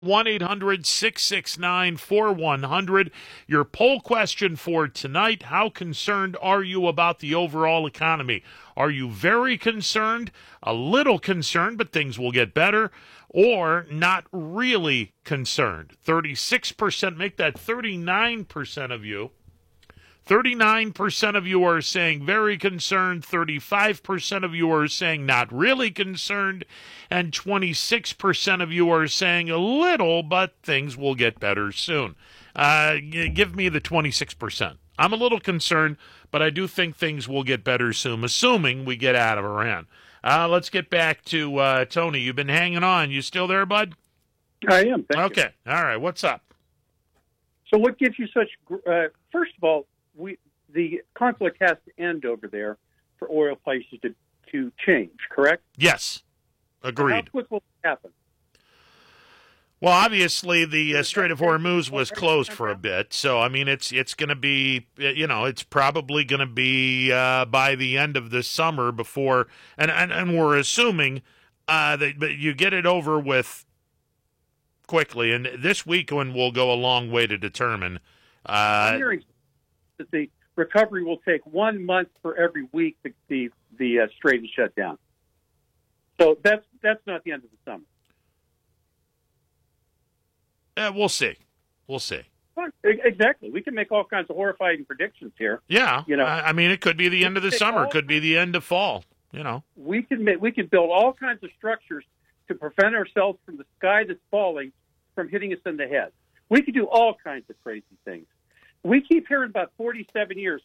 1-800-669-4100. Your poll question for tonight: how concerned are you about the overall economy? Are you very concerned, a little concerned, but things will get better, or not really concerned? 36%, make that 39% of you. 39% of you are saying very concerned, 35% of you are saying not really concerned, and 26% of you are saying a little, but things will get better soon. Give me the 26%. I'm a little concerned, but I do think things will get better soon, assuming we get out of Iran. Let's get back to Tony. You've been hanging on. You still there, bud? I am. Thank you. Okay. All right. What's up? So what gives you such, first of all, the conflict has to end over there for oil prices to change, correct? Yes. Agreed. How quick will it happen? Well, obviously, the Strait of Hormuz was closed for a bit, so I mean, it's going to be, it's probably going to be by the end of this summer before, and we're assuming that but you get it over with quickly, and this weekend will go a long way to determine. I'm hearing that the recovery will take 1 month for every week the strait is shut down. So that's not the end of the summer. We'll see. We'll see. Exactly. We can make all kinds of horrifying predictions here. Yeah. I mean, it could be the end of the summer. It could be the end of fall. We can build all kinds of structures to prevent ourselves from the sky that's falling from hitting us in the head. We could do all kinds of crazy things. We keep hearing about 47 years.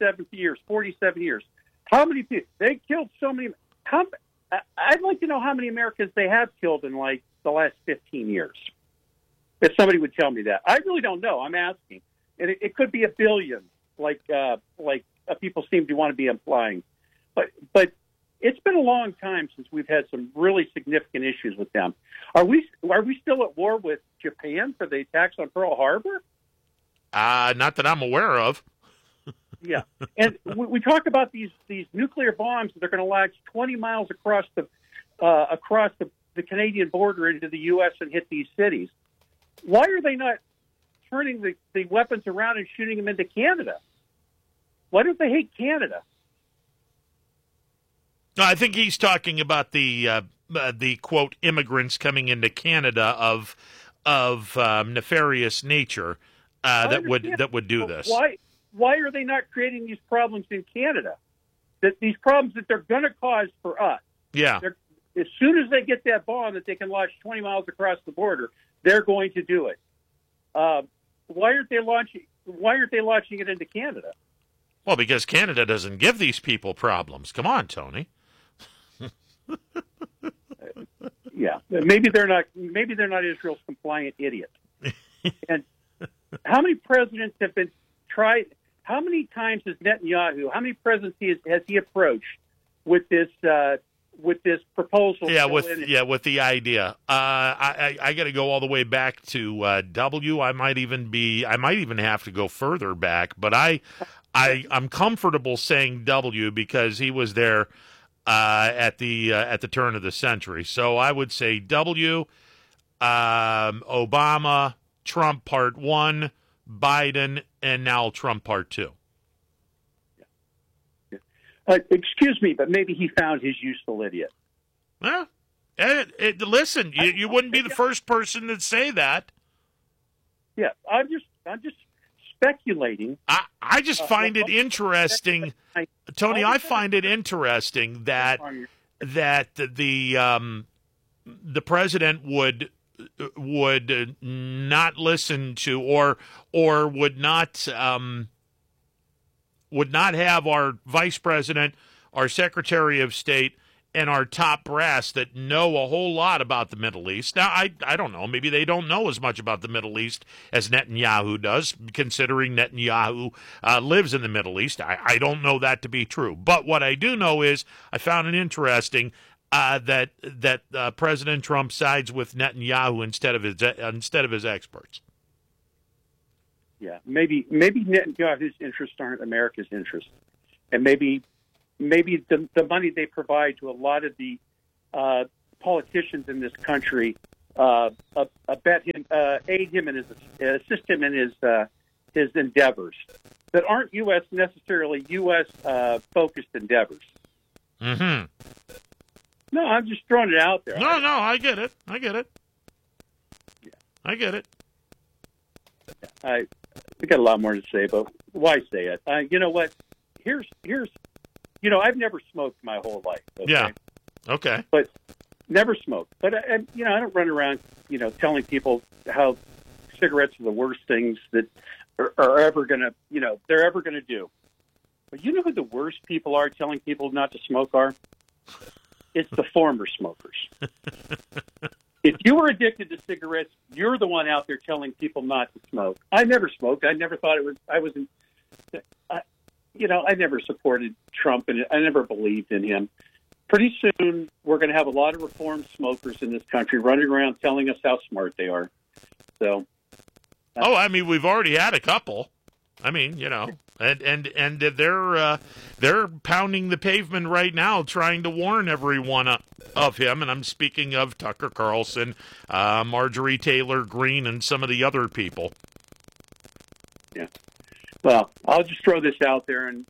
How many people? They killed so many. I'd like to know how many Americans they have killed in like the last 15 years. If somebody would tell me that. I really don't know. I'm asking. And it could be a billion, like people seem to want to be implying. But it's been a long time since we've had some really significant issues with them. Are we still at war with Japan for the attacks on Pearl Harbor? Not that I'm aware of. Yeah, and we talk about these nuclear bombs that are going to launch 20 miles across the Canadian border into the U.S. and hit these cities. Why are they not turning the weapons around and shooting them into Canada? Why don't they hate Canada? No, I think he's talking about the quote immigrants coming into Canada of nefarious nature that would do this. Why are they not creating these problems in Canada? These problems that they're going to cause for us. Yeah. As soon as they get that bomb that they can launch 20 miles across the border, they're going to do it. Why aren't they launching it into Canada? Well, because Canada doesn't give these people problems. Come on, Tony. Yeah, maybe they're not Israel's compliant idiot. And how many presidents have been tried? How many times has Netanyahu? How many presidents has he approached with this proposal? Yeah, with the idea. I got to go all the way back to W. I might even have to go further back, but I'm comfortable saying W because he was there at the turn of the century. So I would say W, Obama, Trump Part 1, Biden, and now Trump Part 2. Excuse me, but maybe he found his useful idiot. Well, listen, you wouldn't be the first person to say that. Yeah, I'm just speculating. I just find it interesting, Tony. I find it interesting that the president would not listen to or would not have our vice president, our secretary of state, and our top brass that know a whole lot about the Middle East. Now, I don't know. Maybe they don't know as much about the Middle East as Netanyahu does, considering Netanyahu lives in the Middle East. I don't know that to be true. But what I do know is I found it interesting that President Trump sides with Netanyahu instead of his experts. Yeah, maybe Netanyahu's interests aren't America's interests, and maybe the money they provide to a lot of the politicians in this country aid him and assist him in his endeavors that aren't U.S. necessarily U.S. Focused endeavors. Mm-hmm. No, I'm just throwing it out there. No, I get it. I get it. I got a lot more to say, but why say it? You know what? Here's I've never smoked my whole life. Okay? Yeah. Okay. But never smoked. But I don't run around, telling people how cigarettes are the worst things that are ever going to, they're ever going to do. But you know who the worst people are telling people not to smoke are? It's the former smokers. If you were addicted to cigarettes, you're the one out there telling people not to smoke. I never smoked. I never thought I never supported Trump, and I never believed in him. Pretty soon, we're going to have a lot of reformed smokers in this country running around telling us how smart they are. So, we've already had a couple. And they're pounding the pavement right now, trying to warn everyone of him. And I'm speaking of Tucker Carlson, Marjorie Taylor Greene, and some of the other people. Yeah. Well, I'll just throw this out there, and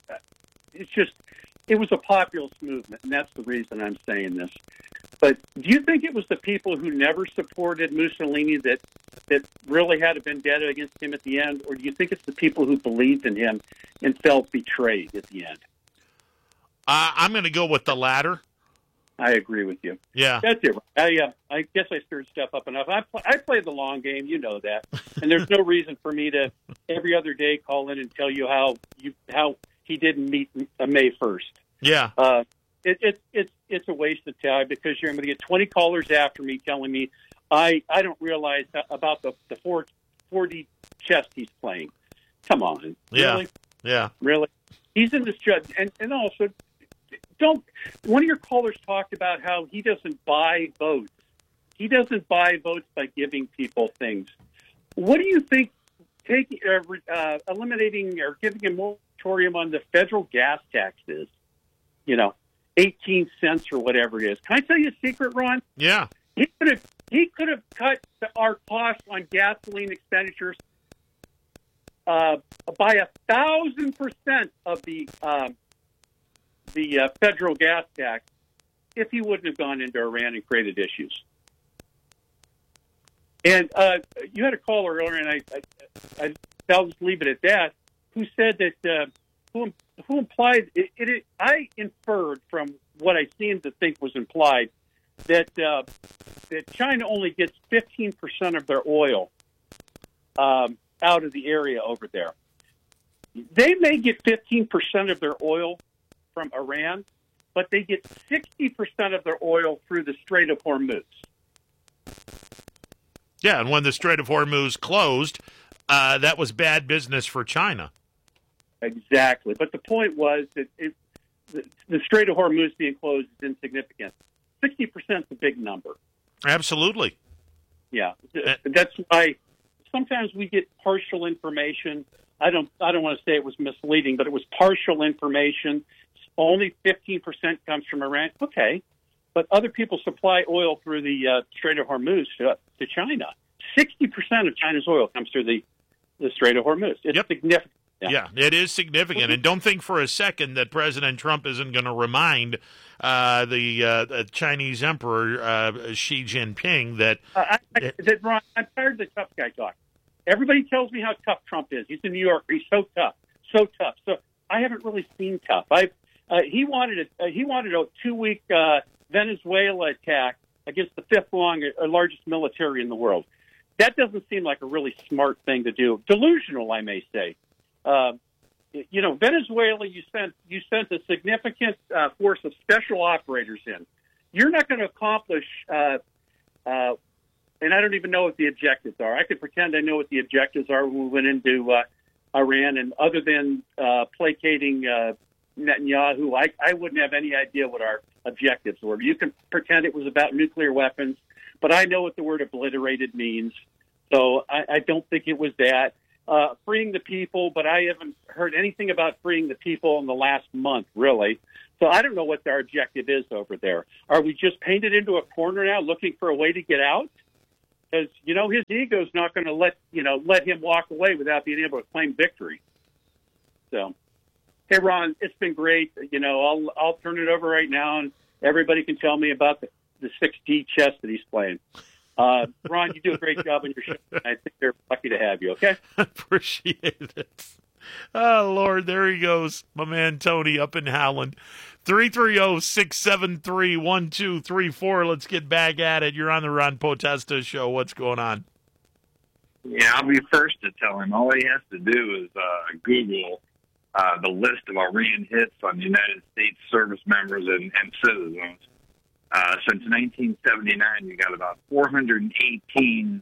it was a populist movement, and that's the reason I'm saying this. But do you think it was the people who never supported Mussolini that really had a vendetta against him at the end, or do you think it's the people who believed in him and felt betrayed at the end? I'm going to go with the latter. I agree with you. Yeah. That's it. I guess I stirred stuff up enough. I play the long game, you know that. And there's no reason for me to every other day call in and tell you how he didn't meet May 1st. Yeah. It's a waste of time because you're going to get 20 callers after me telling me I don't realize about the 4D chess he's playing. Come on. Yeah. Really? Yeah. Really? He's in this judge. And also, one of your callers talked about how he doesn't buy votes. He doesn't buy votes by giving people things. What do you think eliminating or giving a moratorium on the federal gas tax is? 18 cents or whatever it is. Can I tell you a secret, Ron? Yeah. He could have cut our costs on gasoline expenditures by 1,000% of the federal gas tax if he wouldn't have gone into Iran and created issues. And you had a caller earlier, and I'll just leave it at that, who said that who implied it. I inferred from what I seemed to think was implied that China only gets 15% of their oil out of the area over there. They may get 15% of their oil from Iran, but they get 60% of their oil through the Strait of Hormuz. Yeah, and when the Strait of Hormuz closed, that was bad business for China. Exactly. But the point was that the Strait of Hormuz being closed is insignificant. 60% is a big number. Absolutely. Yeah. That's why sometimes we get partial information. I don't want to say it was misleading, but it was partial information. Only 15% comes from Iran. Okay. But other people supply oil through the Strait of Hormuz to China. 60% of China's oil comes through the Strait of Hormuz. It's significant. Yeah, it is significant. And don't think for a second that President Trump isn't going to remind the Chinese Emperor Xi Jinping that... Ron, I'm tired of the tough guy talk. Everybody tells me how tough Trump is. He's in New York. He's so tough. So tough. So I haven't really seen tough. He wanted a 2-week Venezuela attack against the fifth largest military in the world. That doesn't seem like a really smart thing to do. Delusional, I may say. Venezuela, you sent a significant force of special operators in. You're not going to accomplish, and I don't even know what the objectives are. I could pretend I know what the objectives are when we went into Iran, and other than placating Netanyahu, I wouldn't have any idea what our objectives were. You can pretend it was about nuclear weapons, but I know what the word obliterated means, so I don't think it was that. Freeing the people, but I haven't heard anything about freeing the people in the last month, really. So I don't know what their objective is over there. Are we just painted into a corner now, looking for a way to get out? Because his ego's not going to let him walk away without being able to claim victory. So, hey Ron, it's been great. I'll turn it over right now, and everybody can tell me about the 6D chess that he's playing. Ron, you do a great job on your show. I think they're lucky to have you. Okay, appreciate it. Oh, Lord, there he goes, my man Tony up in Howland. 330-673-1234. Let's get back at it. You're on the Ron Potesta Show. What's going on? Yeah, I'll be first to tell him. All he has to do is Google the list of Iranian hits on United States service members and citizens. Since 1979, you got about 418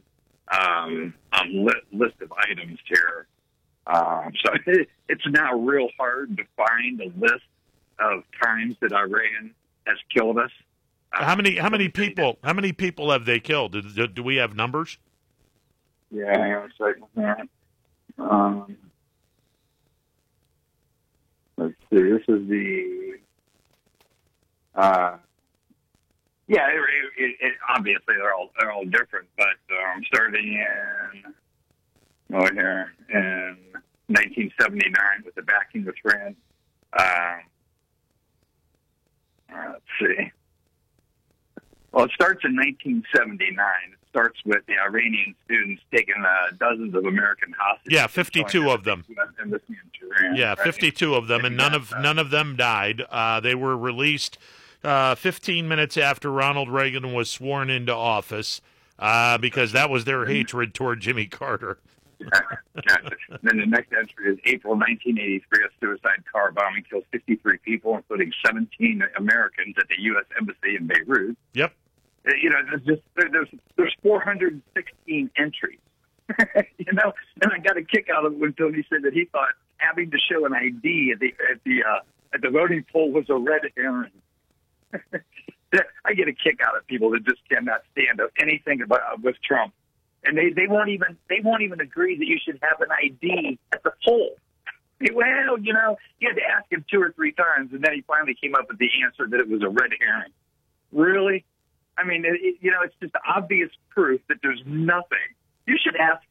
list of items here. So it's now real hard to find a list of times that Iran has killed us. How many people have they killed? Do we have numbers? Yeah, hang on a second. Let's see. This is the. Obviously they're all different, but starting in 1979 with the backing of Iran. Let's see. Well, it starts in 1979. It starts with the Iranian students taking dozens of American hostages. Yeah, 52 of them. Yeah, 52 of them, and none of them died. They were released 15 minutes after Ronald Reagan was sworn into office because that was their hatred toward Jimmy Carter. Then the next entry is April 1983. A suicide car bombing kills 53 people, including 17 Americans at the U.S. Embassy in Beirut. Yep. There's 416 entries. And I got a kick out of it when Tony said that he thought having to show an ID at the voting poll was a red herring. I get a kick out of people that just cannot stand anything with Trump. And they won't even agree that you should have an ID at the poll. Well, you had to ask him 2 or 3 times, and then he finally came up with the answer that it was a red herring. Really? I mean, it's just obvious proof that there's nothing. You should ask.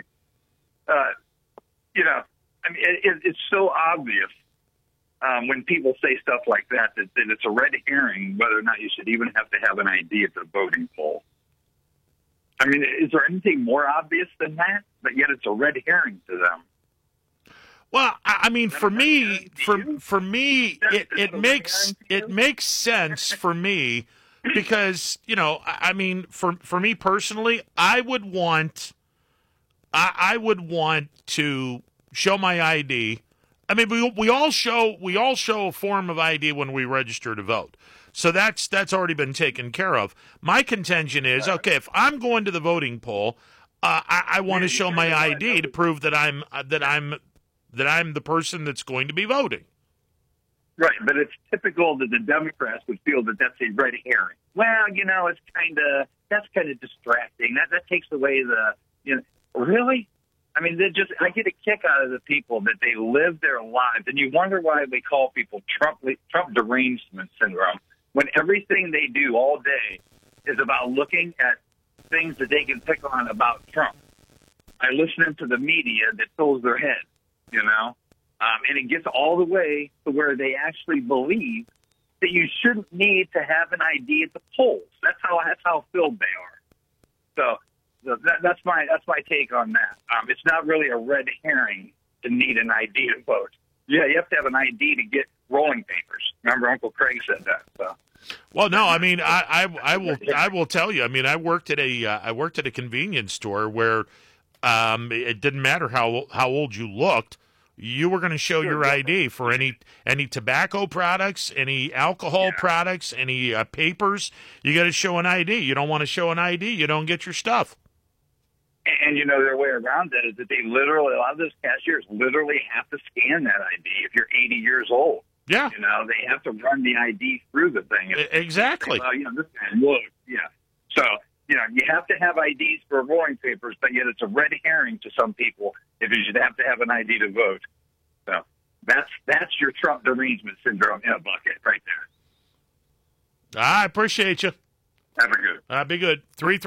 It's so obvious when people say stuff like that it's a red herring, whether or not you should even have to have an ID at the voting poll. I mean, is there anything more obvious than that? But yet it's a red herring to them. Well, I mean, for me, it makes sense for me because I mean, for me personally, I would want to show my ID. I mean, we all show a form of ID when we register to vote. So that's already been taken care of. My contention is, okay, if I'm going to the voting poll, I want to show my ID to prove that I'm the person that's going to be voting. Right, but it's typical that the Democrats would feel that that's a red herring. Well, it's that's kind of distracting. That takes away really? I mean, I get a kick out of the people that they live their lives, and you wonder why they call people Trump derangement syndrome, when everything they do all day is about looking at things that they can pick on about Trump. I listen to the media that fills their head, and it gets all the way to where they actually believe that you shouldn't need to have an ID at the polls. That's how filled they are. So that's my take on that. It's not really a red herring to need an ID to vote. Yeah, you have to have an ID to get rolling papers. Remember, Uncle Craig said that. So. Well, no, I mean, I will tell you. I mean, I worked at a convenience store where it didn't matter how old you looked. You were going to show your ID for any tobacco products, any alcohol products, any papers. You got to show an ID. You don't want to show an ID, you don't get your stuff. And their way around that is that they literally, a lot of those cashiers literally have to scan that ID if you're 80 years old. Yeah. They have to run the ID through the thing. Exactly. Well, this guy looks, yeah. So, you have to have IDs for rolling papers, but yet it's a red herring to some people if you should have to have an ID to vote. So, That's your Trump derangement syndrome in a bucket right there. I appreciate you. Have a good. Be good.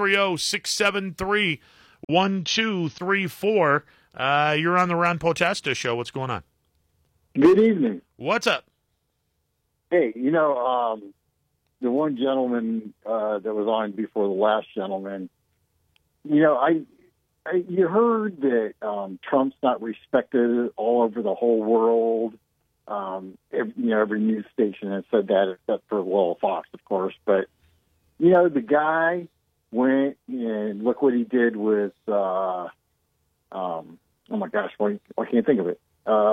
330-673-1234. You're on the Ron Potesta Show. What's going on? Good evening. What's up? Hey, the one gentleman that was on before the last gentleman, you heard that Trump's not respected all over the whole world. Every news station has said that, except for Fox, of course. But the guy went and look what he did with. Oh my gosh, I can't think of it.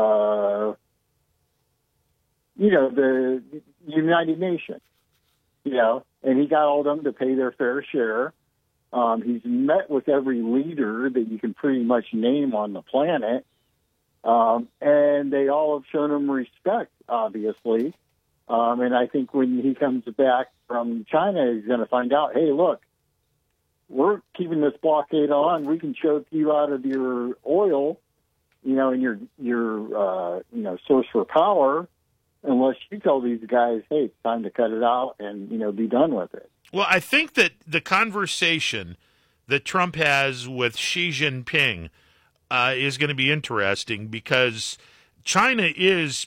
The United Nations. And he got all of them to pay their fair share. He's met with every leader that you can pretty much name on the planet. And they all have shown him respect, obviously. And I think when he comes back from China, he's going to find out, hey, look, we're keeping this blockade on. We can choke you out of your oil, and your source for power, unless you tell these guys, hey, it's time to cut it out and, be done with it. Well, I think that the conversation that Trump has with Xi Jinping is going to be interesting because China is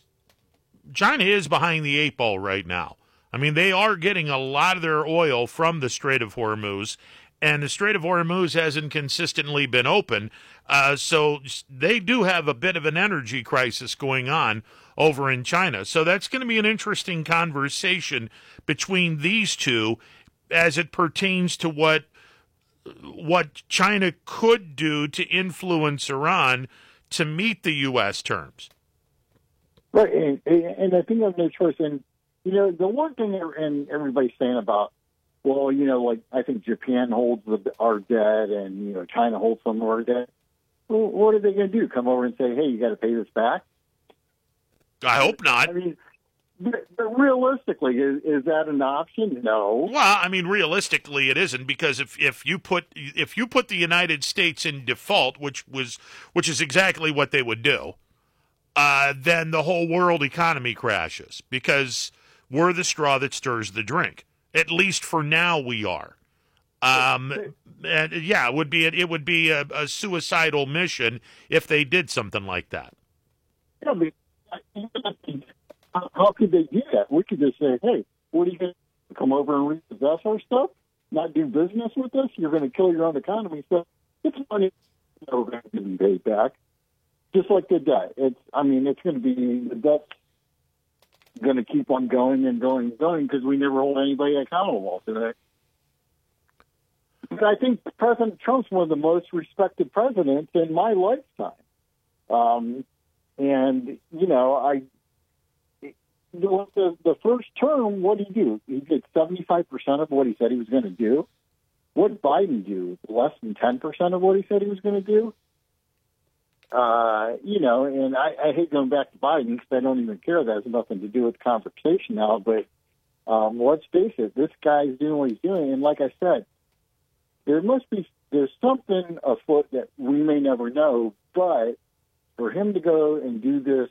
behind the eight ball right now. I mean, they are getting a lot of their oil from the Strait of Hormuz, and the Strait of Hormuz hasn't consistently been open. So they do have a bit of an energy crisis going on over in China. So that's going to be an interesting conversation between these two as it pertains to what China could do to influence Iran to meet the U.S. terms. Right, and I think I have no choice. And, the one thing and everybody's saying about, I think Japan holds our debt and, China holds some of our debt. Well, what are they going to do? Come over and say, hey, you got to pay this back? I hope not. I mean, but realistically, is that an option? No. Well, I mean, realistically, it isn't, because if you put the United States in default, which is exactly what they would do, then the whole world economy crashes, because we're the straw that stirs the drink. At least for now, we are. And yeah, it would be a suicidal mission if they did something like that. Yeah, but how could they do that? We could just say, hey, what are you going to come over and repossess our stuff? Not do business with us? You're going to kill your own economy. So it's money we're going to be paid back. Just like the debt. It's going to be, the debt's going to keep on going and going and going because we never hold anybody accountable to it. But I think President Trump's one of the most respected presidents in my lifetime. The first term, what did he do? He did 75% of what he said he was going to do. What did Biden do? Less than 10% of what he said he was going to do? And I hate going back to Biden because I don't even care. That has nothing to do with the conversation now. But let's face it, this guy's doing what he's doing. And like I said, there's something afoot that we may never know. But for him to go and do this,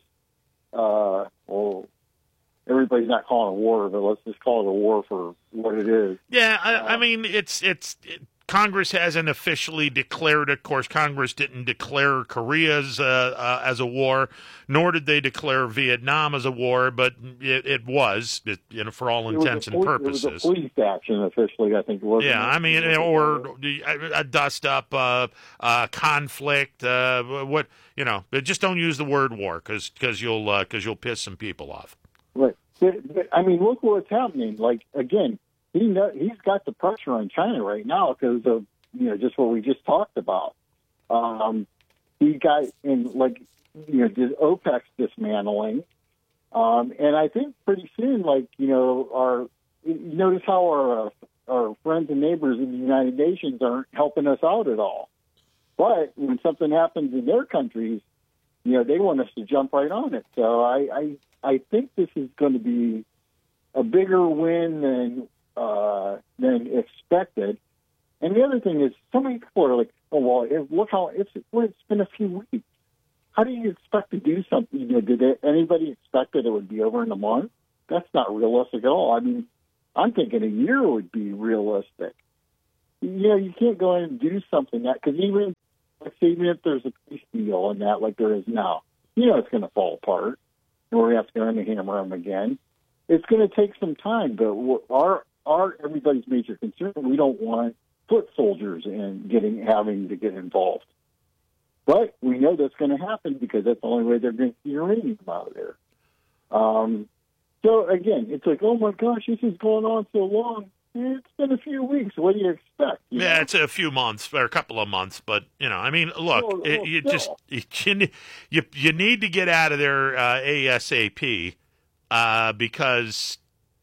everybody's not calling it a war, but let's just call it a war for what it is. Yeah, I mean, Congress hasn't officially declared it. Of course, Congress didn't declare Korea as a war, nor did they declare Vietnam as a war, but it was, for all intents and purposes. It was a police action officially, I think it was. Yeah, I mean, or a dust-up conflict. Just don't use the word war because you'll piss some people off. Right. But, I mean, look what's happening. Like, again, he's got the pressure on China right now because of, just what we just talked about. He got in, OPEC's dismantling. And I think pretty soon, notice how our friends and neighbors in the United Nations aren't helping us out at all. But when something happens in their countries, they want us to jump right on it. So I think this is going to be a bigger win than expected. And the other thing is, so many people are like, "Oh well, look how it's been a few weeks." how do you expect to do something? You know, anybody expect that it would be over in a month? That's not realistic at all. I mean, I'm thinking a year would be realistic. You know, you can't go in and do something that, because even if there's a peace deal and that, like there is now, you know, it's going to fall apart, and we're going to have to go in and hammer them again. It's going to take some time, but our everybody's major concern, we don't want foot soldiers and having to get involved. But we know that's going to happen because that's the only way they're going to see uranium out of there. So again, it's like, oh my gosh, this is going on so long. It's been a few weeks. What do you expect? Yeah, it's a few months or a couple of months, but you know, I mean, look, you need to get out of there ASAP because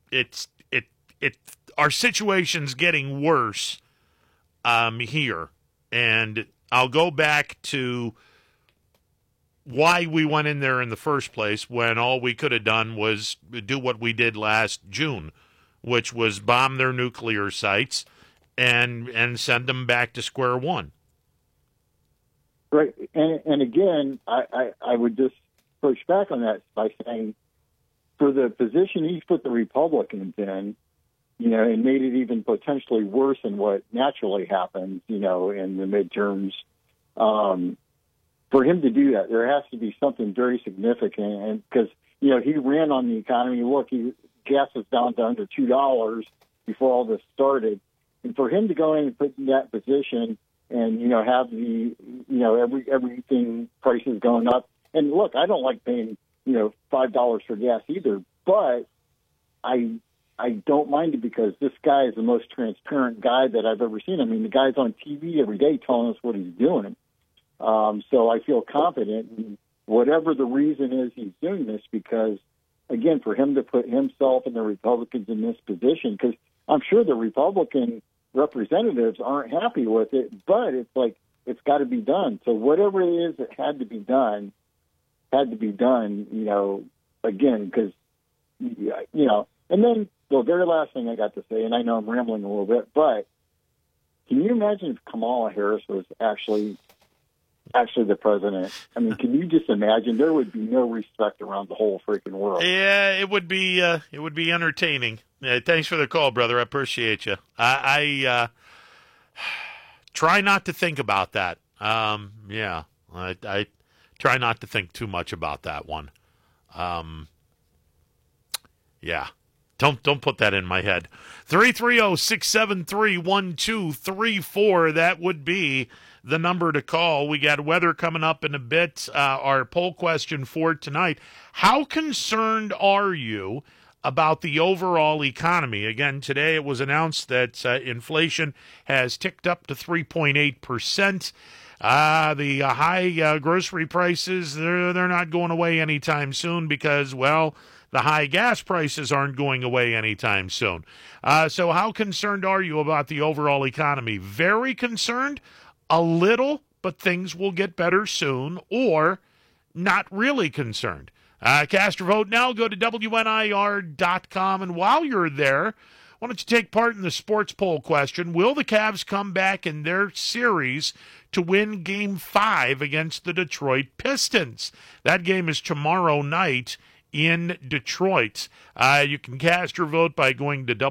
our situation's getting worse here, and I'll go back to why we went in there in the first place when all we could have done was do what we did last June, which was bomb their nuclear sites and send them back to square one. Right. And again, I would just push back on that by saying for the position he's put the Republicans in, you know, and made it even potentially worse than what naturally happens, you know, in the midterms, for him to do that, there has to be something very significant. And because, you know, he ran on the economy. Look, gas was down to under $2 before all this started. And for him to go in and put in that position and, you know, have the, you know, everything prices going up. And look, I don't like paying, you know, $5 for gas either, but I don't mind it because this guy is the most transparent guy that I've ever seen. I mean, the guy's on TV every day telling us what he's doing. So I feel confident in whatever the reason is he's doing this because, again, for him to put himself and the Republicans in this position, because I'm sure the Republican representatives aren't happy with it, but it's like it's got to be done. So whatever it is that had to be done, you know, again, because, you know, and then the very last thing I got to say, and I know I'm rambling a little bit, but can you imagine if Kamala Harris was actually the president? I mean, can you just imagine? There would be no respect around the whole freaking world. Yeah, it would be entertaining. Thanks for the call, brother. I appreciate you. I try not to think about that. Yeah, I try not to think too much about that one. Yeah. Don't put that in my head. 330-673-1234. That would be the number to call. We got weather coming up in a bit. Our poll question for tonight: how concerned are you about the overall economy? Again, today it was announced that inflation has ticked up to 3.8%. The high grocery prices, they're not going away anytime soon because, well, the high gas prices aren't going away anytime soon. So how concerned are you about the overall economy? Very concerned? A little, but things will get better soon, or not really concerned? Cast your vote now. Go to WNIR.com, and while you're there, why don't you take part in the sports poll question? Will the Cavs come back in their series to win Game 5 against the Detroit Pistons? That game is tomorrow night in Detroit. You can cast your vote by going to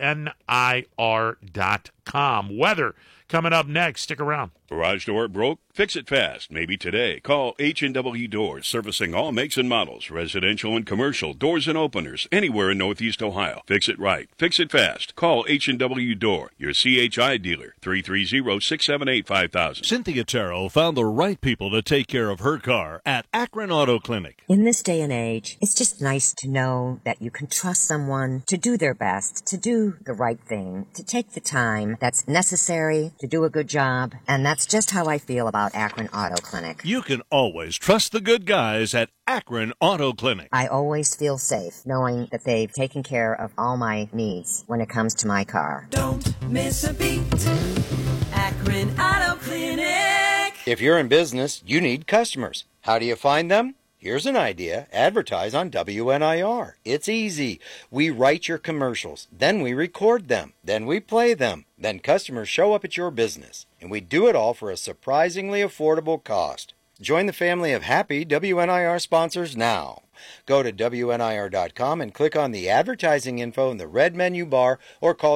WNIR.com. Weather coming up next. Stick around. Garage door broke? Fix it fast. Maybe today. Call H&W Doors, servicing all makes and models, residential and commercial, doors and openers, anywhere in Northeast Ohio. Fix it right. Fix it fast. Call H&W Door, your CHI dealer, 330-678-5000. Cynthia Terrell found the right people to take care of her car at Akron Auto Clinic. In this day and age, it's just nice to know that you can trust someone to do their best, to do the right thing, to take the time that's necessary to do a good job, and that's just how I feel about Akron Auto Clinic. You can always trust the good guys at Akron Auto Clinic. I always feel safe knowing that they've taken care of all my needs when it comes to my car. Don't miss a beat. Akron Auto Clinic. If you're in business, you need customers. How do you find them? Here's an idea. Advertise on WNIR. It's easy. We write your commercials, then we record them, then we play them. Then customers show up at your business, and we do it all for a surprisingly affordable cost. Join the family of happy WNIR sponsors now. Go to WNIR.com and click on the advertising info in the red menu bar or call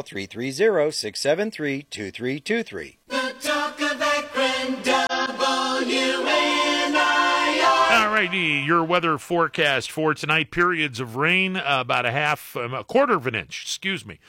330-673-2323. The talk of Akron, WNIR. All righty, your weather forecast for tonight: periods of rain, about a quarter of an inch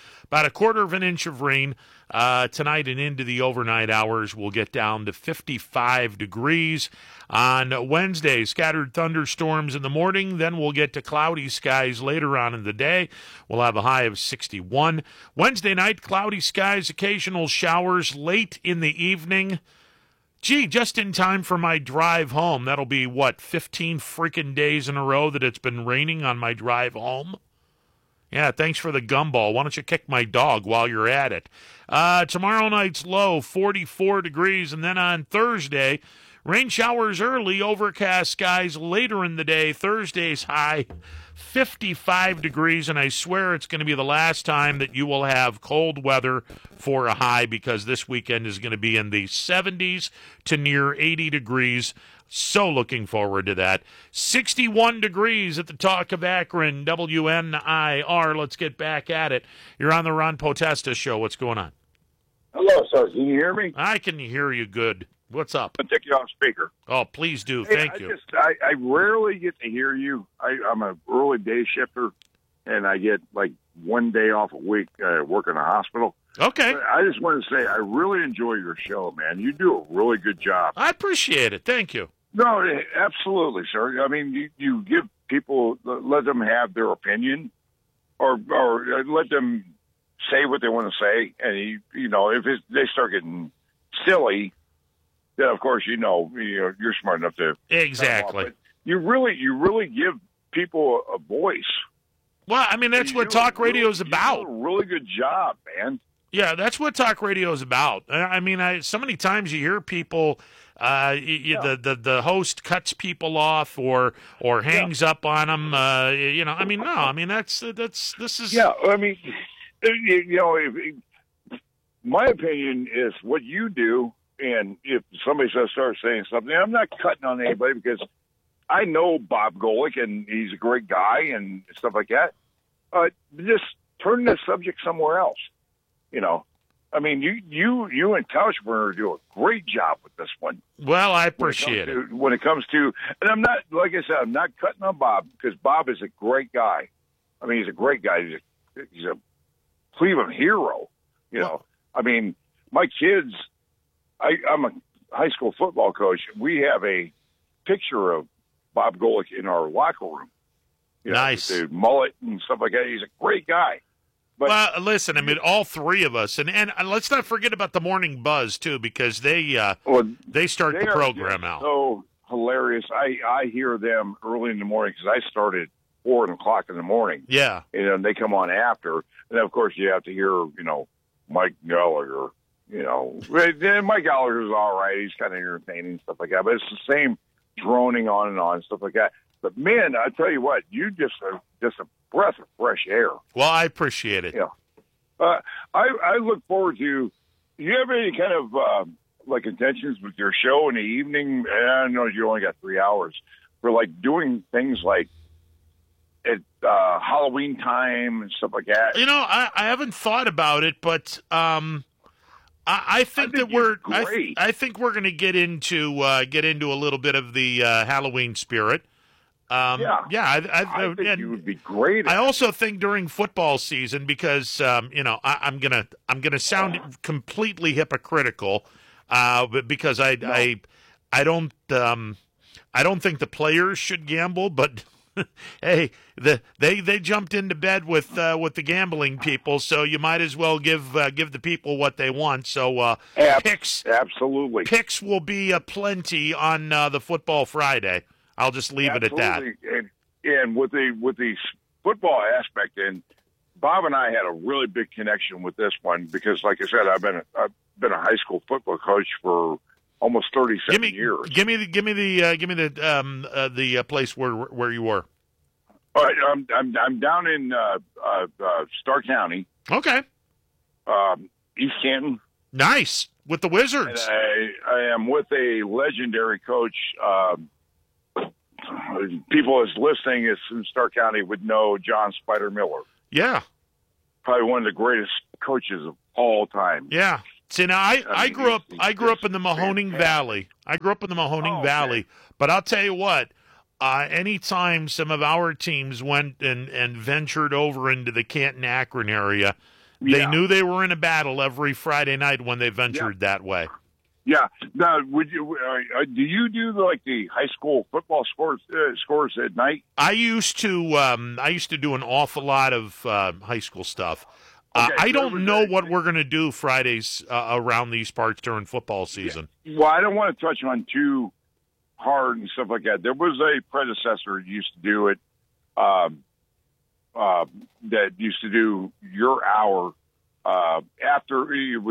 of rain tonight and into the overnight hours. We'll get down to 55 degrees. On Wednesday, scattered thunderstorms in the morning, then we'll get to cloudy skies later on in the day. We'll have a high of 61. Wednesday night, cloudy skies, occasional showers late in the evening. Gee, just in time for my drive home. That'll be, 15 freaking days in a row that it's been raining on my drive home? Yeah, thanks for the gumball. Why don't you kick my dog while you're at it? Tomorrow night's low, 44 degrees, and then on Thursday, rain showers early, overcast skies later in the day. Thursday's high, 55 degrees, and I swear it's going to be the last time that you will have cold weather for a high, because this weekend is going to be in the 70s to near 80 degrees. So looking forward to that. 61 degrees at the Talk of Akron, WNIR. Let's get back at it. You're on the Ron Potesta Show. What's going on? Hello, sir. Can you hear me? I can hear you good. What's up? I'll take you off speaker. Oh, please do. Hey, Thank you. I rarely get to hear you. I'm an early day shifter, and I get like one day off a week work in a hospital. Okay. But I just want to say I really enjoy your show, man. You do a really good job. I appreciate it. Thank you. No, absolutely, sir. I mean, you give people, let them have their opinion, or let them say what they want to say, and if they start getting silly, then of course you're smart enough to exactly. But you really give people a voice. Well, I mean that's what talk radio is about. You do a really good job, man. Yeah, that's what talk radio is about. I mean, so many times you hear people. The host cuts people off or hangs up on them. This is. Yeah, I mean, my opinion is what you do, and if somebody starts saying something, I'm not cutting on anybody because I know Bob Golick and he's a great guy and stuff like that. Just turn the subject somewhere else. I mean, you and Couchburner do a great job with this one. Well, I appreciate it. When it comes to, and I'm not, like I said, I'm not cutting on Bob because Bob is a great guy. I mean, he's a great guy. He's a Cleveland hero. I mean, my kids, I'm a high school football coach. We have a picture of Bob Golick in our locker room. Nice. With the mullet and stuff like that. He's a great guy. But, well, listen, I mean, all three of us, and let's not forget about the Morning Buzz too, because they start the program out. So hilarious! I hear them early in the morning because I start at 4 o'clock in the morning. Yeah, and they come on after, and then of course you have to hear Mike Gallagher. Mike Gallagher's all right; he's kind of entertaining and stuff like that. But it's the same droning on and on stuff like that. But man, I tell you what, you just a breath of fresh air. Well, I appreciate it. Yeah. I look forward to. Do you have any kind of intentions with your show in the evening? And I know you only got 3 hours for doing things like at Halloween time and stuff like that. I haven't thought about it, but I think that we're great. I think we're going to get into a little bit of the Halloween spirit. I think you would be great. I also think during football season, because I'm gonna sound completely hypocritical, but because I don't think the players should gamble, but hey, they jumped into bed with the gambling people, so you might as well give the people what they want. So picks will be aplenty on the Football Friday. I'll just leave it at that. And with the football aspect, and Bob and I had a really big connection with this one because, like I said, I've been a high school football coach for almost 37 years. Give me the place where you were. All right, I'm down in Stark County. Okay. East Canton. Nice. with the And Wizards. I am with a legendary coach. People that's listening is in Stark County would know John Spider Miller. Yeah. Probably one of the greatest coaches of all time. Yeah. See, now I grew up in the Mahoning fantastic. Valley. I grew up in the Mahoning Valley, but I'll tell you what. Anytime some of our teams went and ventured over into the Canton-Akron area, they knew they were in a battle every Friday night when they ventured that way. Yeah. Now, would you? Do you do like the high school football scores at night? I used to do an awful lot of high school stuff. Okay, I so don't know what we're going to do Fridays around these parts during football season. Well, I don't want to touch on too hard and stuff like that. There was a predecessor who used to do it. That used to do your hour after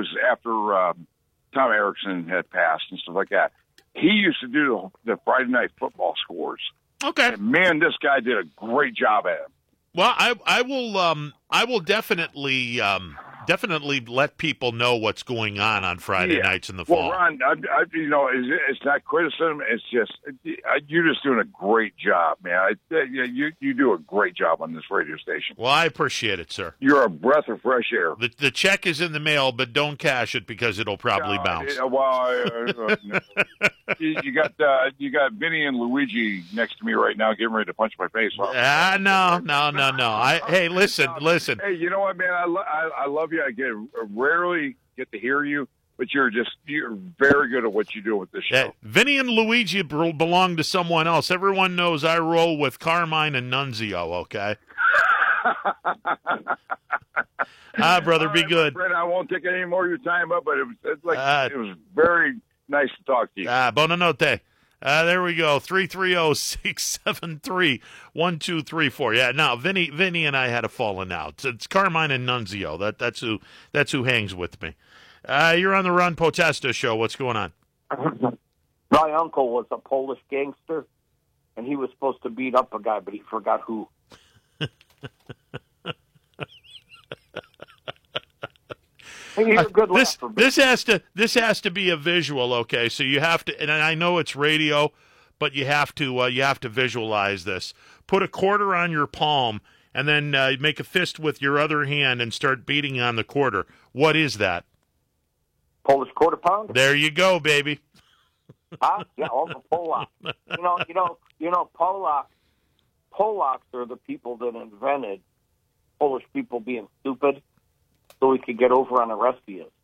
Tom Erickson had passed and stuff like that. He used to do the Friday night football scores. Okay. And man, this guy did a great job at it. Well, I will definitely let people know what's going on Friday nights in the fall. Well, Ron, it's not criticism. It's just you're just doing a great job, man. You do a great job on this radio station. Well, I appreciate it, sir. You're a breath of fresh air. The check is in the mail, but don't cash it because it'll probably bounce. You got Vinny and Luigi next to me right now, getting ready to punch my face off. No. Hey, listen. Hey, you know what, man? I love you. I rarely get to hear you, but you're very good at what you do with this show. Vinny and Luigi belong to someone else. Everyone knows I roll with Carmine and Nunzio, okay? Brother, be good. Fred, I won't take any more of your time up, but it was very nice to talk to you. Buonanotte. There we go. 330-673-1234. Yeah, now Vinny and I had a falling out. It's Carmine and Nunzio. That's who hangs with me. You're on the Ron Potesta show. What's going on? My uncle was a Polish gangster, and he was supposed to beat up a guy, but he forgot who. This has to be a visual, okay? So you have to, and I know it's radio, but you have to visualize this. Put a quarter on your palm, and then make a fist with your other hand and start beating on the quarter. What is that? Polish quarter pound. There you go, baby. Yeah, all the Polak. Polacks are the people that invented Polish people being stupid, so we could get over on the rest of you.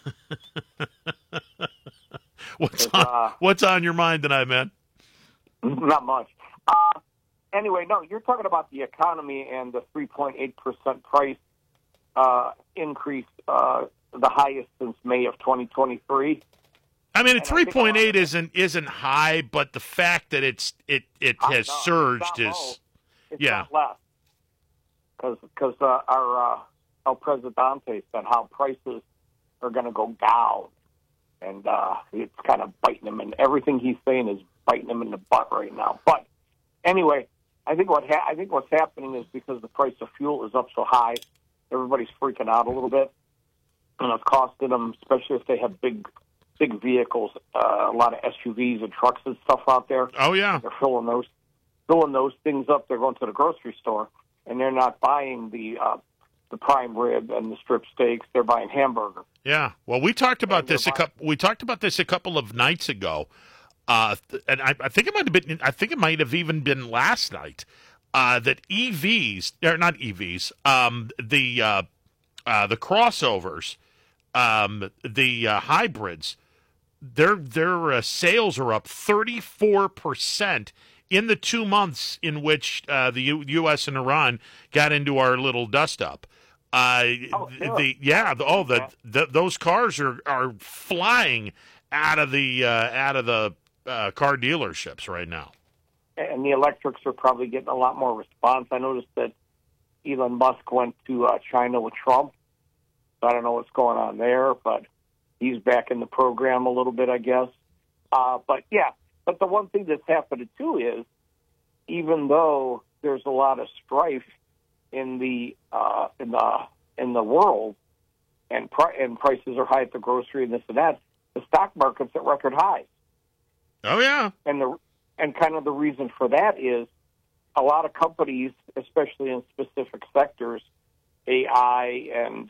What's on your mind tonight, man? Not much. Anyway, no, you're talking about the economy and the 3.8% price increase, the highest since May of 2023. I mean, 3.8 isn't high, but the fact that it has surged is not less. Because our El Presidente said how prices are going to go down, and it's kind of biting him, and everything he's saying is biting him in the butt right now. But anyway, I think what's happening is because the price of fuel is up so high, everybody's freaking out a little bit, and it's costing them, especially if they have big vehicles, a lot of SUVs and trucks and stuff out there. Oh yeah, they're filling those things up. They're going to the grocery store, and they're not buying the prime rib and the strip steaks. They're buying hamburger. Yeah. Well, we talked about this a couple of nights ago, and I think it might have been. I think it might have even been last night. That EVs, or not EVs, the crossovers, the hybrids, their sales are up 34% in the 2 months in which the U.S. and Iran got into our little dust up. Those cars are flying out of the car dealerships right now. And the electrics are probably getting a lot more response. I noticed that Elon Musk went to China with Trump. So I don't know what's going on there, but he's back in the program a little bit, I guess. But the one thing that's happening too is, even though there's a lot of strife in the world, and prices are high at the grocery and this and that, the stock market's at record highs. Oh, yeah. And kind of the reason for that is a lot of companies, especially in specific sectors, AI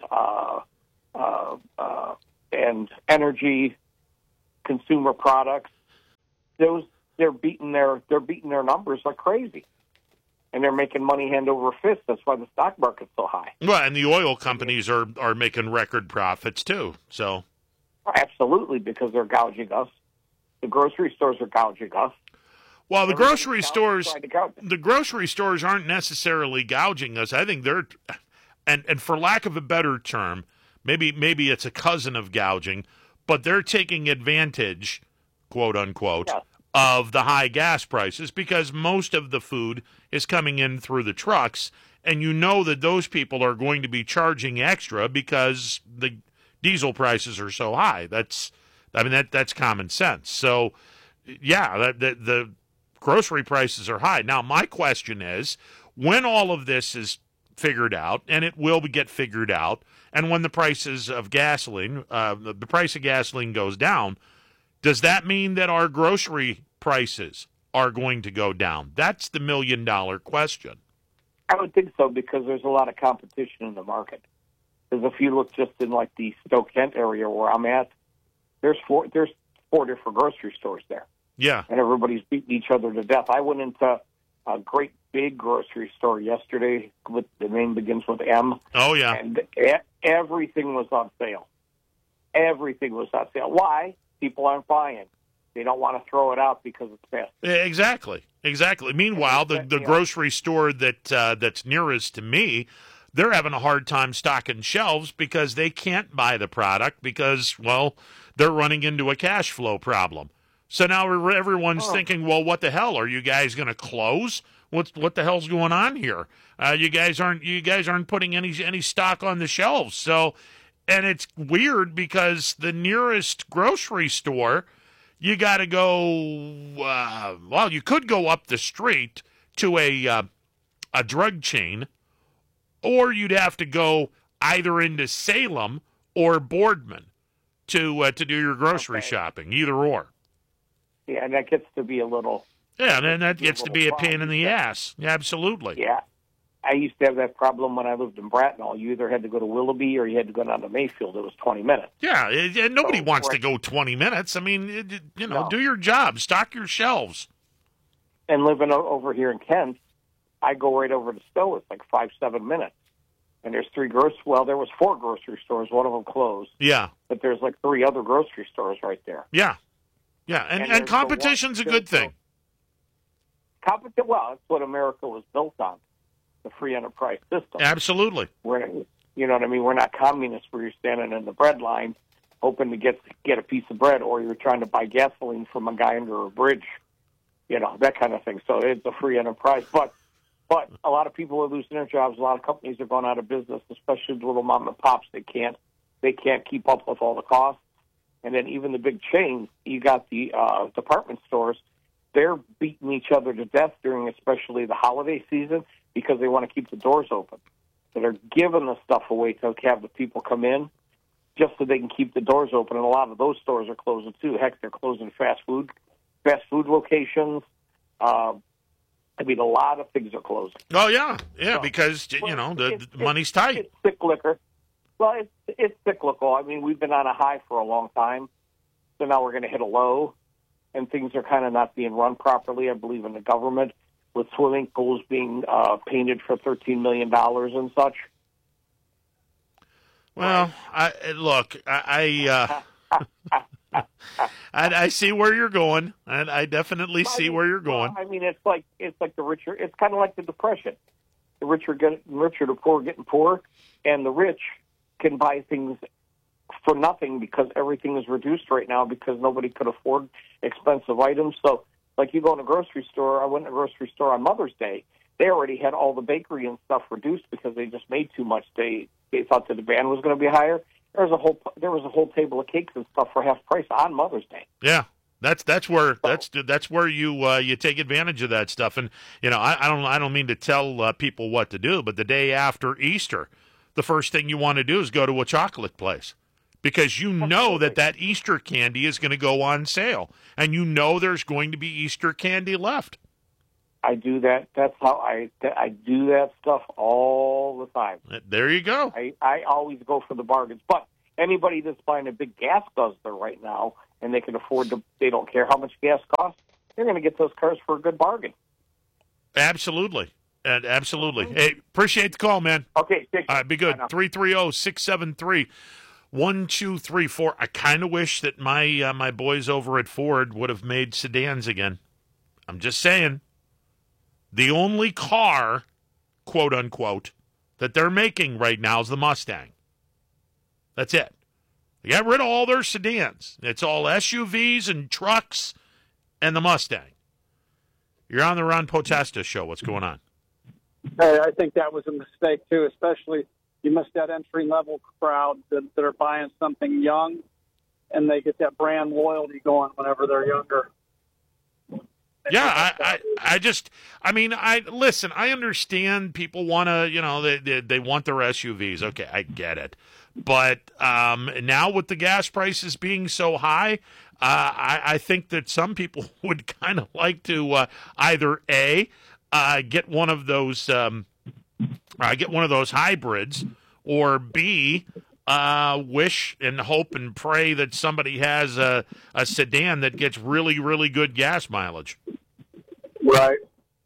and energy, consumer products, they're beating their numbers like crazy, and they're making money hand over fist. That's why the stock market's so high. Well, and the oil companies are making record profits too. So absolutely, because they're gouging us. The grocery stores are gouging us. Well, the grocery stores aren't necessarily gouging us. I think they're, and for lack of a better term, maybe it's a cousin of gouging, but they're taking advantage, quote unquote, of the high gas prices because most of the food is coming in through the trucks, and you know that those people are going to be charging extra because the diesel prices are so high. That's common sense. So, yeah, the grocery prices are high. Now, my question is, when all of this is figured out, and it will get figured out, and when the prices of gasoline, the price of gasoline goes down, does that mean that our grocery prices are going to go down? That's the million-dollar question. I would think so because there's a lot of competition in the market. Because if you look just in like the Stoke-Kent area where I'm at, there's four different grocery stores there. Yeah. And everybody's beating each other to death. I went into a great big grocery store yesterday. The name begins with M. Oh, yeah. And everything was on sale. Everything was on sale. Why? People aren't buying. They don't want to throw it out because it's fast. Exactly. Meanwhile, the grocery store that's nearest to me, they're having a hard time stocking shelves because they can't buy the product because, well, they're running into a cash flow problem. So now everyone's thinking, well, what the hell? Are you guys going to close? What the hell's going on here? You guys aren't putting any stock on the shelves. So, and it's weird because the nearest grocery store, you got to go. Well, you could go up the street to a drug chain, or you'd have to go either into Salem or Boardman to do your grocery shopping. Either or. Yeah, and that gets to be a little. Yeah, and then that gets to be a pain in the ass. Yeah, absolutely. Yeah. I used to have that problem when I lived in Bracknell. You either had to go to Willoughby or you had to go down to Mayfield. It was 20 minutes. Yeah, and nobody wants to go 20 minutes. I mean, do your job. Stock your shelves. And living over here in Kent, I go right over to Stowe. It's like 5-7 minutes. And there's there was 4 grocery stores. One of them closed. Yeah. But there's like 3 other grocery stores right there. Yeah. Yeah, and competition's a good thing. Well, that's what America was built on, the free enterprise system. Absolutely. You know what I mean? We're not communists where you're standing in the bread line hoping to get a piece of bread, or you're trying to buy gasoline from a guy under a bridge, that kind of thing. So it's a free enterprise. But a lot of people are losing their jobs. A lot of companies are going out of business, especially the little mom and pops. They can't keep up with all the costs. And then even the big chains, you got the department stores, they're beating each other to death during especially the holiday season because they want to keep the doors open. So they're giving the stuff away to have the people come in just so they can keep the doors open. And a lot of those stores are closing too. Heck, they're closing fast food locations. A lot of things are closing. Oh, yeah. Yeah, because, the money's tight. It's thick liquor. Well, it's cyclical. I mean, we've been on a high for a long time, so now we're going to hit a low, and things are kind of not being run properly, I believe, in the government, with swimming pools being painted for $13 million and such. Well, I see where you're going, and I definitely see where you're going. I mean, it's like the richer. It's kind of like the Depression. The richer getting richer, the poor getting poorer, and the rich can buy things for nothing because everything is reduced right now because nobody could afford expensive items. So, like you go in a grocery store, I went in a grocery store on Mother's Day. They already had all the bakery and stuff reduced because they just made too much. They thought that the demand was going to be higher. There was a whole table of cakes and stuff for half price on Mother's Day. Yeah. That's where you take advantage of that stuff, and I don't mean to tell people what to do, but the day after Easter, the first thing you want to do is go to a chocolate place because you know that Easter candy is going to go on sale, and you know there's going to be Easter candy left. I do that. That's how I do that stuff all the time. There you go. I always go for the bargains. But anybody that's buying a big gas guzzler right now and they can afford to, they don't care how much gas costs, they're going to get those cars for a good bargain. Absolutely. Absolutely. Hey, appreciate the call, man. Okay. All right, be good. 330-673-1234. I kind of wish that my boys over at Ford would have made sedans again. I'm just saying. The only car, quote unquote, that they're making right now is the Mustang. That's it. They got rid of all their sedans. It's all SUVs and trucks and the Mustang. You're on the Ron Potesta show. What's going on? Hey, I think that was a mistake, too, especially you missed that entry-level crowd that are buying something young, and they get that brand loyalty going whenever they're younger. Yeah, I listen, I understand people want to, they want their SUVs. Okay, I get it. But now with the gas prices being so high, I think that some people would kind of like to either get one of those hybrids, or B, wish and hope and pray that somebody has a sedan that gets really, really good gas mileage. Right.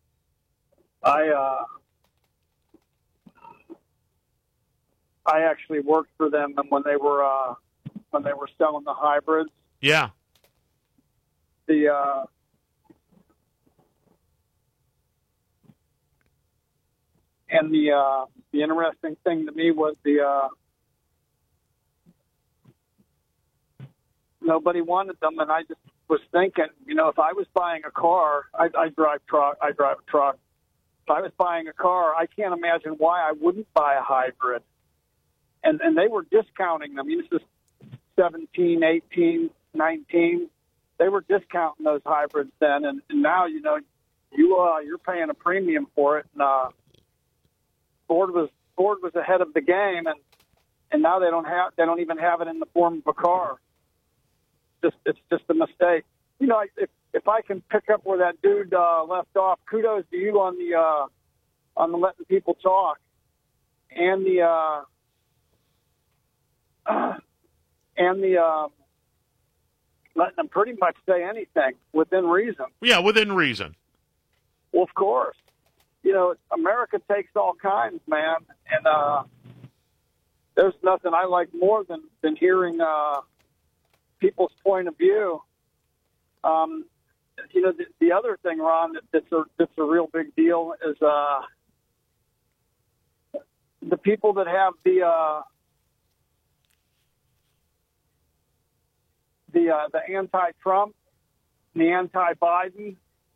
I actually worked for them when they were selling the hybrids. Yeah. The interesting thing to me was nobody wanted them, and I just was thinking, if I was buying a car, I drive a truck. If I was buying a car, I can't imagine why I wouldn't buy a hybrid. And they were discounting them. This is 17, 18, 19. They were discounting those hybrids then, and now you're paying a premium for it. And Ford was ahead of the game, and now they don't even have it in the form of a car. It's just a mistake. If I can pick up where that dude left off, kudos to you on the letting people talk, and the letting them pretty much say anything within reason. Yeah, within reason. Well, of course. America takes all kinds, man, and there's nothing I like more than hearing people's point of view. The other thing, Ron, that's a real big deal is the people that have the anti-Trump, the anti-Biden,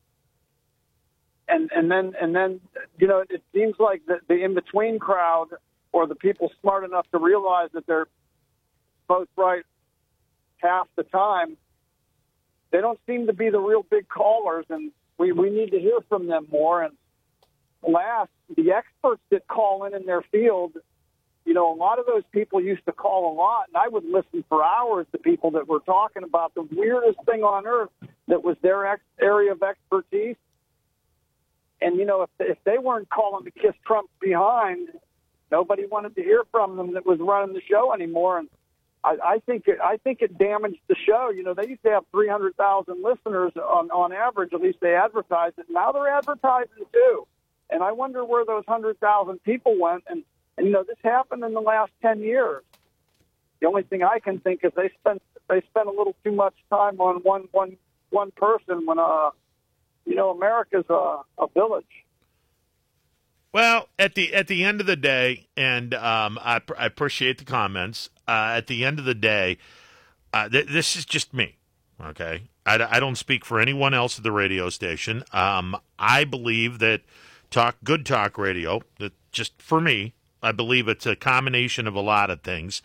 and then it seems like the in-between crowd, or the people smart enough to realize that they're both right half the time, they don't seem to be the real big callers, and we need to hear from them more. And last, the experts that call in their field, a lot of those people used to call a lot, and I would listen for hours to people that were talking about the weirdest thing on earth that was their area of expertise. And, if they weren't calling to kiss Trump behind, nobody wanted to hear from them that was running the show anymore. And I think it damaged the show. They used to have 300,000 listeners on average. At least they advertised it. Now they're advertising too. And I wonder where those 100,000 people went. And this happened in the last 10 years. The only thing I can think is they spent a little too much time on one person when America's a village. Well, at the end of the day, and I appreciate the comments. At the end of the day, this is just me, okay? I don't speak for anyone else at the radio station. I believe that good talk radio, that just for me, I believe it's a combination of a lot of things.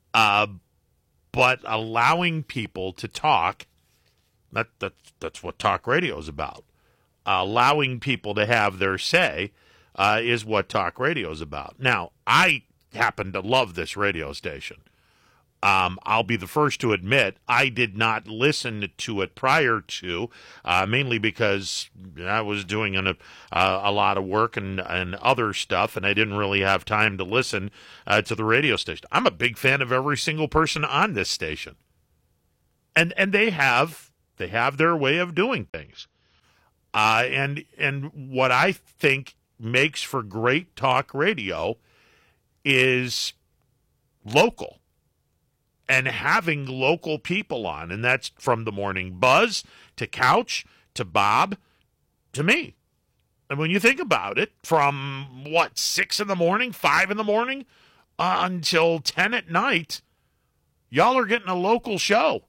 But allowing people to talk, that's what talk radio is about. Allowing people to have their say is what talk radio is about. Now, I happen to love this radio station. I'll be the first to admit I did not listen to it prior to, mainly because I was doing a lot of work and other stuff, and I didn't really have time to listen to the radio station. I'm a big fan of every single person on this station, and they have their way of doing things, and what I think makes for great talk radio is local. And having local people on, and that's from the Morning Buzz to Couch to Bob to me. And when you think about it, from 6 in the morning, 5 in the morning, until 10 at night, y'all are getting a local show.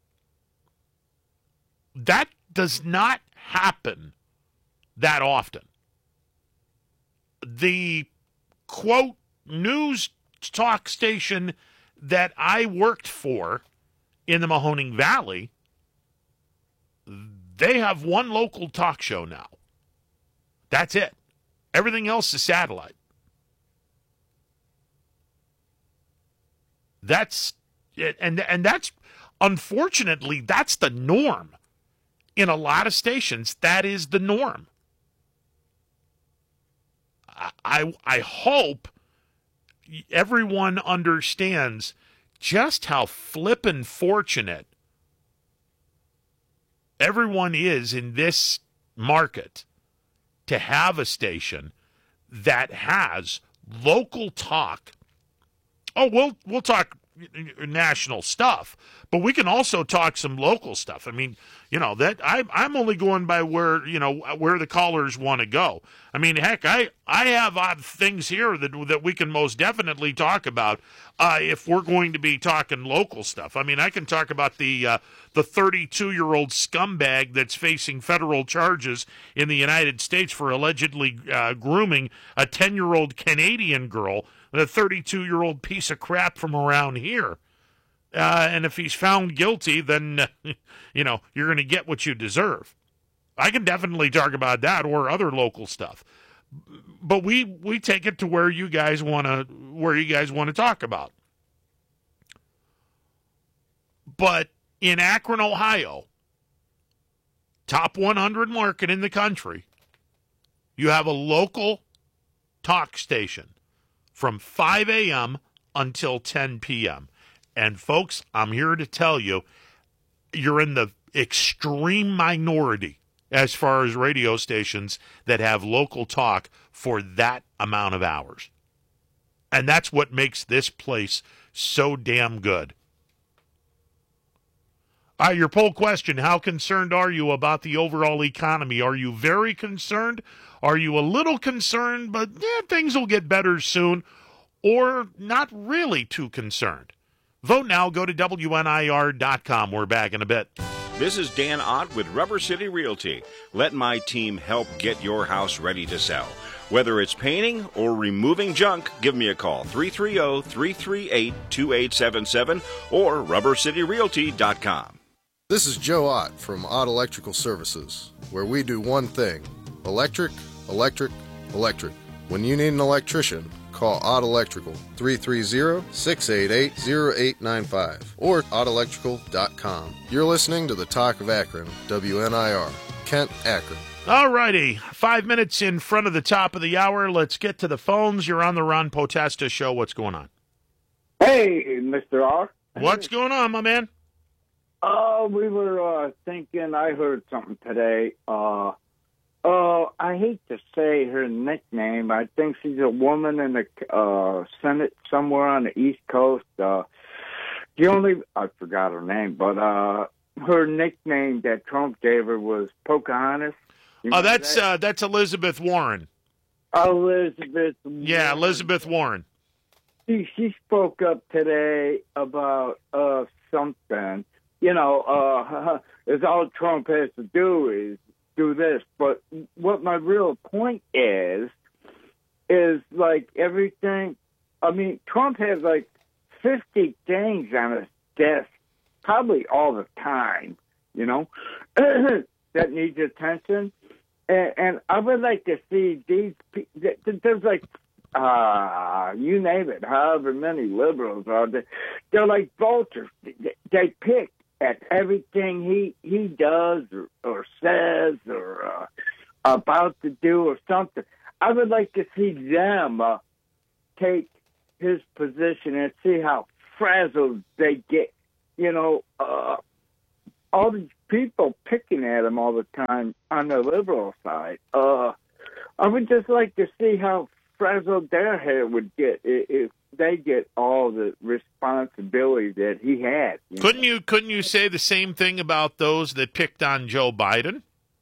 That does not happen that often. The quote news talk station that I worked for in the Mahoning Valley, they have one local talk show now. That's it. Everything else is satellite. That's it. And that's, unfortunately, that's the norm. In a lot of stations, that is the norm. I hope everyone understands just how flippin' fortunate everyone is in this market to have a station that has local talk. Oh, we'll talk national stuff, but we can also talk some local stuff. I mean, that I'm only going by where the callers want to go. I mean, heck, I have odd things here that we can most definitely talk about if we're going to be talking local stuff. I mean, I can talk about the 32-year-old scumbag that's facing federal charges in the United States for allegedly grooming a 10-year-old Canadian girl, a 32-year-old piece of crap from around here. And if he's found guilty, then, you're going to get what you deserve. I can definitely talk about that or other local stuff. But we take it to where you guys want to talk about. But in Akron, Ohio, top 100 market in the country, you have a local talk station from 5 a.m. until 10 p.m. And, folks, I'm here to tell you, you're in the extreme minority as far as radio stations that have local talk for that amount of hours. And that's what makes this place so damn good. Your poll question, how concerned are you about the overall economy? Are you very concerned? Are you a little concerned, but things will get better soon? Or not really too concerned? Vote now. Go to WNIR.com. We're back in a bit. This is Dan Ott with Rubber City Realty. Let my team help get your house ready to sell. Whether it's painting or removing junk, give me a call, 330-338-2877 or rubbercityrealty.com. This is Joe Ott from Ott Electrical Services, where we do one thing, electric, electric, electric. When you need an electrician, call Ott Electrical, 330-688-0895 or ottelectrical.com. You're listening to the Talk of Akron, WNIR, Kent, Akron. All righty, 5 minutes in front of the top of the hour. Let's get to the phones. You're on the Ron Potesta Show. What's going on? Hey, Mr. R. What's going on, my man? We were thinking, I heard something today. I hate to say her nickname. I think she's a woman in the Senate somewhere on the East Coast. I forgot her name, but her nickname that Trump gave her was Pocahontas. That's Elizabeth Warren. Elizabeth Warren. Yeah, Elizabeth Warren. She spoke up today about something. Is all Trump has to do is do this. But what my real point is like everything. I mean, Trump has like 50 things on his desk, probably all the time, that needs attention. And I would like to see these. There's like you name it, however many liberals are there. They're like vultures. They pick at everything he does or says or about to do or something. I would like to see them take his position and see how frazzled they get. You know, all these people picking at him all the time on the liberal side. I would just like to see how frazzled their hair would get if they get all the responsibility that he had. Couldn't you say the same thing about those that picked on Joe Biden?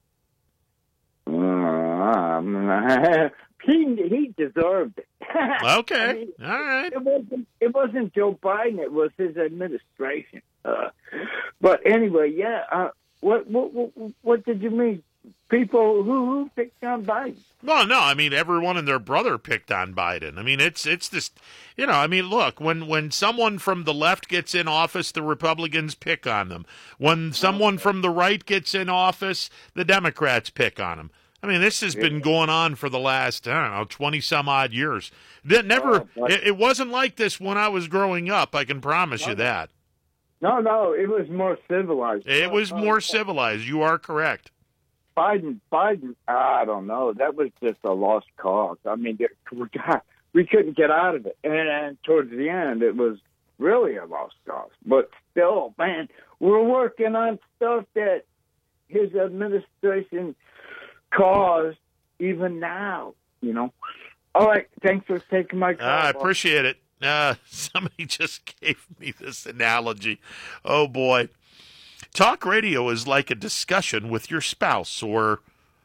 He deserved it. Okay, I mean, all right. It wasn't Joe Biden; it was his administration. But anyway, yeah. What did you mean? People who picked on Biden? Well, no, I mean everyone and their brother picked on Biden. I mean it's this, you know. I mean, look, when someone from the left gets in office, the Republicans pick on them. When someone from the right gets in office, the Democrats pick on them. I mean, this has been going on for the last, 20 some odd years. It wasn't like this when I was growing up. I can promise you that. No, it was more civilized. It was more civilized. You are correct. Biden, I don't know. That was just a lost cause. I mean, we couldn't get out of it. And towards the end, it was really a lost cause. But still, man, we're working on stuff that his administration caused even now, you know. All right, thanks for taking my call. I appreciate it. Somebody just gave me this analogy. Oh, boy. Talk radio is like a discussion with your spouse or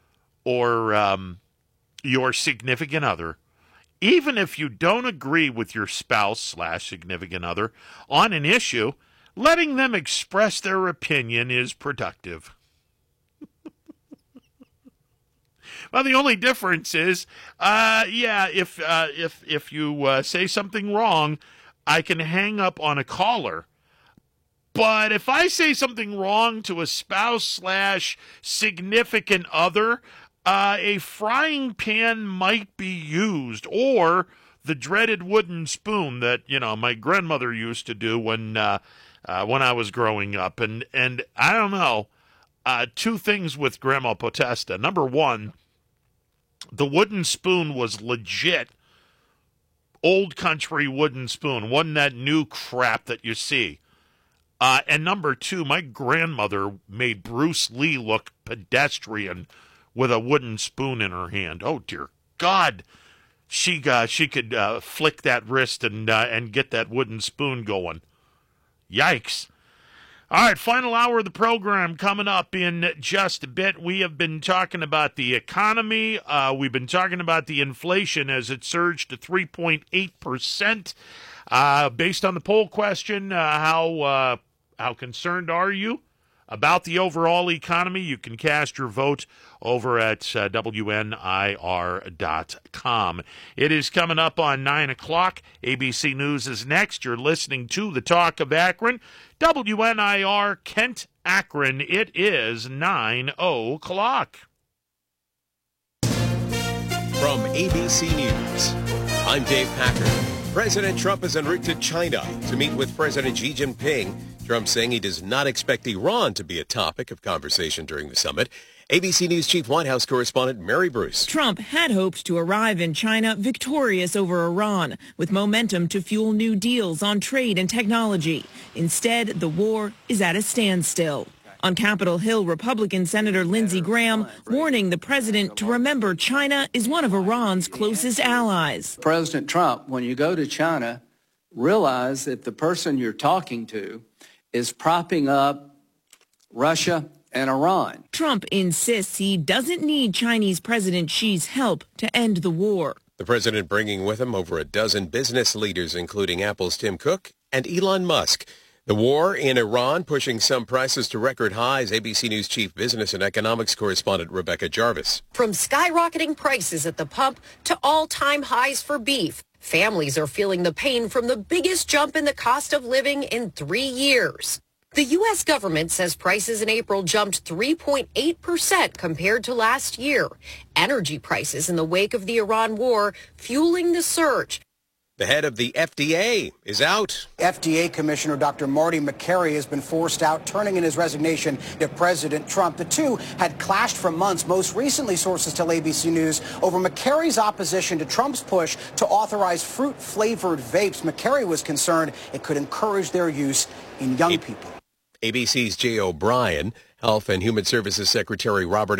your significant other. Even if you don't agree with your spouse/significant other on an issue, letting them express their opinion is productive. Well, the only difference is, if you say something wrong, I can hang up on a caller. But if I say something wrong to a spouse/significant other, a frying pan might be used, or the dreaded wooden spoon that my grandmother used to do when I was growing up. And I don't know, two things with Grandma Potesta. Number one, the wooden spoon was legit old country wooden spoon, wasn't that new crap that you see. And number two, my grandmother made Bruce Lee look pedestrian with a wooden spoon in her hand. Oh, dear God. She could flick that wrist and get that wooden spoon going. Yikes. All right, final hour of the program coming up in just a bit. We have been talking about the economy. We've been talking about the inflation as it surged to 3.8%. Based on the poll question, how concerned are you about the overall economy? You can cast your vote over at WNIR.com. It is coming up on 9 o'clock. ABC News is next. You're listening to The Talk of Akron. WNIR Kent, Akron. It is 9 o'clock. From ABC News, I'm Dave Packer. President Trump is en route to China to meet with President Xi Jinping. Trump saying he does not expect Iran to be a topic of conversation during the summit. ABC News Chief White House correspondent Mary Bruce. Trump had hoped to arrive in China victorious over Iran, with momentum to fuel new deals on trade and technology. Instead, the war is at a standstill. On Capitol Hill, Republican Senator Lindsey Graham warning the president to remember China is one of Iran's closest allies. President Trump, when you go to China, realize that the person you're talking to is propping up Russia and Iran. Trump insists he doesn't need Chinese President Xi's help to end the war. The president bringing with him over a dozen business leaders, including Apple's Tim Cook and Elon Musk. The war in Iran pushing some prices to record highs. ABC News Chief Business and Economics correspondent Rebecca Jarvis. From skyrocketing prices at the pump to all-time highs for beef, families are feeling the pain from the biggest jump in the cost of living in 3 years. The U.S. government says prices in April jumped 3.8% compared to last year. Energy prices in the wake of the Iran war fueling the surge. The head of the FDA is out. FDA Commissioner Dr. Marty Makary has been forced out, turning in his resignation to President Trump. The two had clashed for months. Most recently, sources tell ABC News, over Makary's opposition to Trump's push to authorize fruit-flavored vapes. Makary was concerned it could encourage their use in young people. ABC's Jay O'Brien, Health and Human Services Secretary Robert